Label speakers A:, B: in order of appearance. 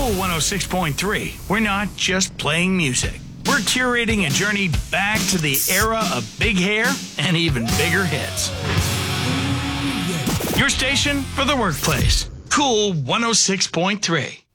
A: Cool 106.3. We're not just playing music. We're curating a journey back to the era of big hair and even bigger hits. Your station for the workplace. Cool 106.3.